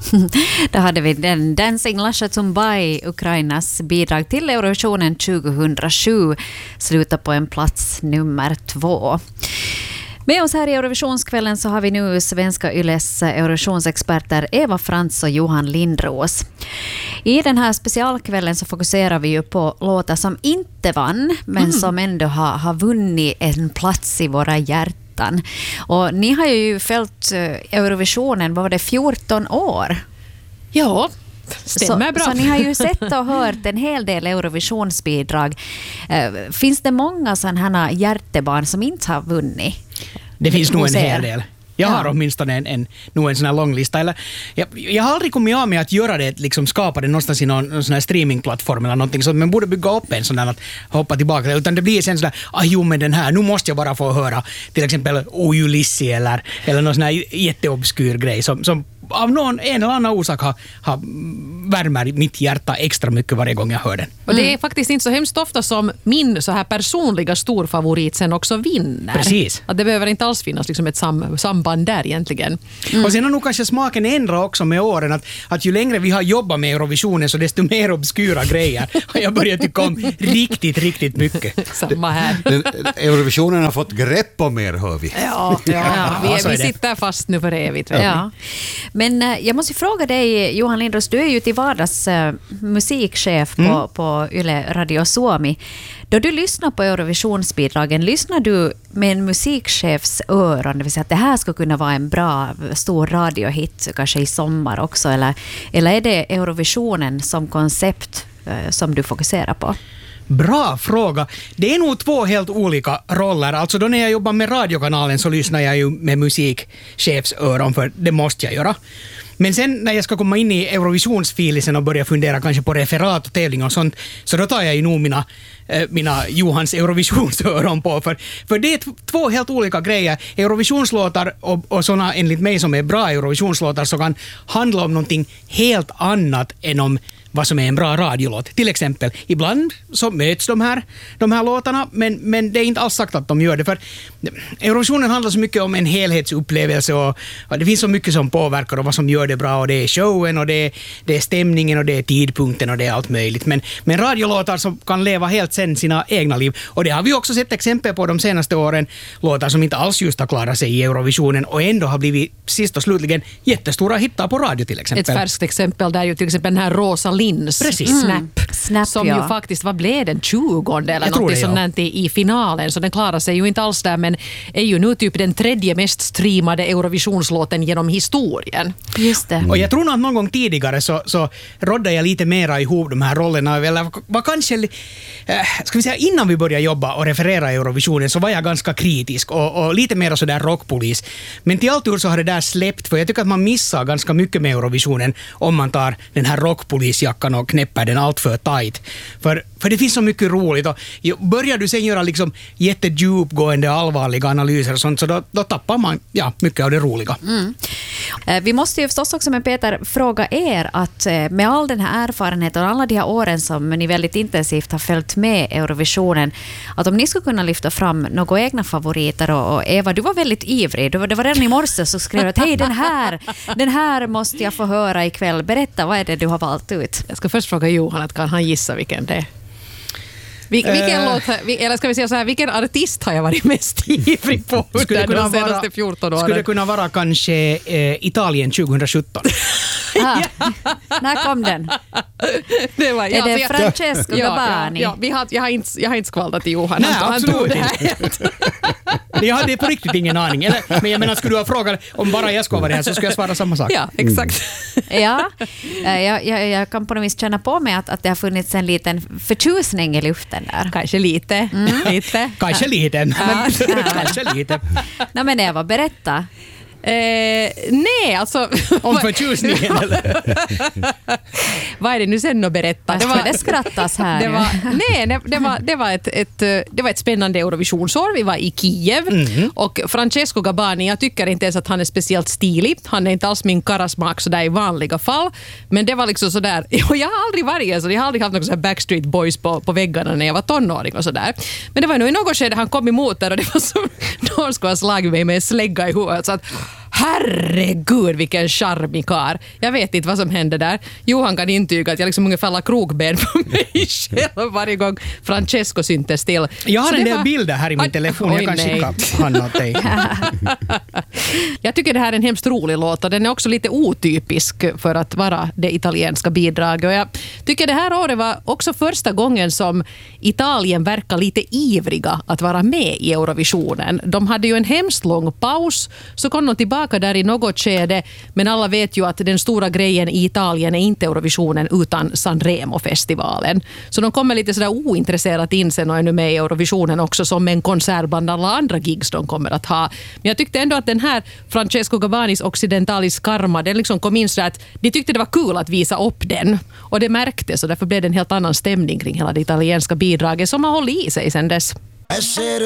Då hade vi den Dancing Lasha Tumbai, Ukrainas bidrag till Eurovisionen 2007, slutar på en plats nummer 2. Med oss här i Eurovisionskvällen så har vi nu svenska Yles Eurovisionsexperter Eva Frans och Johan Lindros. I den här specialkvällen så fokuserar vi ju på låtar som inte vann, men som ändå har vunnit en plats i våra hjärtan. Och ni har ju följt Eurovisionen, vad var det, 14 år? Ja, stämmer bra. Så ni har ju sett och hört en hel del Eurovisionsbidrag. Finns det många sådana här hjärtebarn som inte har vunnit? Det finns nog en hel del. Jag har åtminstone en sån här lång lista. Eller, jag har aldrig kommit av med att göra det, liksom skapa det någonstans i någon sån här streamingplattform eller någonting, så att man borde bygga upp en sån där att hoppa tillbaka. Utan det blir sen sådär, men den här, nu måste jag bara få höra till exempel Ulissi eller någon sån här jätteobskyr grej som av en eller annan orsak har värmer mitt hjärta extra mycket varje gång jag hör den. Och det är faktiskt inte så hemskt ofta som min så här personliga storfavorit sen också vinner. Precis. Att det behöver inte alls finnas liksom ett samband där egentligen. Och sen har nog kanske smaken ändrat också med åren, att ju längre vi har jobbat med Eurovisionen så desto mer obskyra grejer har jag börjat tycka om riktigt mycket. Samma här. Eurovisionen har fått grepp om er, hör vi. Ja, vi sitter fast nu för evigt. Ja. Men jag måste fråga dig, Johan Lindros, du är ju till vardags musikchef på Yle Radio Suomi. Då du lyssnar på Eurovisionsbidragen, lyssnar du med en musikchefs öron, det vill säga att det här ska kunna vara en bra, stor radiohit, kanske i sommar också, eller är det Eurovisionen som koncept som du fokuserar på? Bra fråga. Det är nog 2 helt olika roller. Alltså då när jag jobbar med radiokanalen så lyssnar jag ju med musikchefsöron, för det måste jag göra. Men sen när jag ska komma in i Eurovisionsfilisen och börja fundera kanske på referat och tävling och sånt, så då tar jag ju nog mina Johans Eurovisionsöron på. För det är 2 helt olika grejer. Eurovisionslåtar och sådana enligt mig som är bra Eurovisionslåtar så kan handla om någonting helt annat än om vad som är en bra radiolåt. Till exempel, ibland så möts de här låtarna, men det är inte alls sagt att de gör det. För Eurovisionen handlar så mycket om en helhetsupplevelse och det finns så mycket som påverkar och vad som gör det bra, och det är showen och det är stämningen och det är tidpunkten och det är allt möjligt. Men radiolåtar som kan leva helt sen sina egna liv. Och det har vi också sett exempel på de senaste åren. Låtar som inte alls just har klarat sig i Eurovisionen och ändå har blivit sist och slutligen jättestora hittar på radio till exempel. Ett färskt exempel där ju till exempel den här Rosa Lins Snap som ju faktiskt, vad blev den, 20 eller något sånt i finalen, så den klarar sig ju inte alls där, men är ju nu typ den 3:e mest streamade Eurovisionslåten genom historien. Just det. Och jag tror nog att någon gång tidigare så rådde jag lite mera ihop de här rollerna, eller var kanske ska vi säga innan vi började jobba och referera Eurovisionen så var jag ganska kritisk och lite mer så där rockpolis. Men till allt ur så har det där släppt, för jag tycker att man missar ganska mycket med Eurovisionen om man tar den här rockpolisjackan och knäpper den allt för tight. För det finns så mycket roligt, och börjar du sen göra liksom jättedjupgående allvarliga analyser och sånt, så då tappar man mycket av det roliga. Vi måste ju förstås också med Peter fråga er att med all den här erfarenheten och alla de här åren som ni väldigt intensivt har följt med Eurovisionen, att om ni skulle kunna lyfta fram några egna favoriter, och Eva, du var väldigt ivrig, det var redan i morse så skrev du att hej, den här måste jag få höra ikväll. Berätta, vad är det du har valt ut? Jag ska först fråga Johan, att kan han gissa vilken det är? Vilken låt, eller ska vi säga så här, vilken artist har jag varit mest ivrig på under de senaste 14 åren? Skulle det kunna vara kanske Italien 2017? När kom den? Det var, är det Francesco Gabbani? Jag har inte skvallrat till Johan. Nej, han tog det här. Jag hade på riktigt ingen aning. Men jag menar, skulle du ha frågat om bara jag ska vara här så skulle jag svara samma sak. Ja, exakt. Jag kan på något vis känna på mig att det har funnits en liten förtjusning i luften där. Kanske lite. Kanske lite. Kanske lite. Nej, men Eva, berätta. Nej, alltså... Om förtjusningen, eller? Vad är det nu sen att berätta? Det skrattas här. Det var ett spännande Eurovisionsår. Vi var i Kiev och Francesco Gabbani, jag tycker inte ens att han är speciellt stilig. Han är inte alls min karasmak så där i vanliga fall. Men det var liksom sådär, och jag har aldrig varit så, jag har aldrig haft några så här Backstreet Boys på väggarna när jag var tonåring och sådär. Men det var nog i något skede han kom emot där och det var som någon skulle ha slagit mig med en slägga i huvudet, så att herregud vilken charmig karl. Jag vet inte vad som hände där. Johan kan intyga att jag liksom ungefär la krokben på mig själv varje gång Francesco syntes till. Jag har Så en det del var... bilder här i min telefon. Jag kan skicka Hanna åt dig. Jag tycker det här är en hemskt rolig låt och den är också lite otypisk för att vara det italienska bidraget. Och jag tycker det här året var också första gången som Italien verkar lite ivriga att vara med i Eurovisionen. De hade ju en hemskt lång paus, så kom de tillbaka där i något skede, men alla vet ju att den stora grejen i Italien är inte Eurovisionen utan Sanremo-festivalen. Så de kommer lite sådär ointresserat in sen och är nu med i Eurovisionen också som en konsert bland alla andra gigs de kommer att ha. Men jag tyckte ändå att den här Francesco Gavanis Occidentalis Karma, den liksom kom in så att de tyckte det var kul att visa upp den. Och det märktes och därför blev det en helt annan stämning kring hela det italienska bidraget som har hållit i sig sedan dess. Essere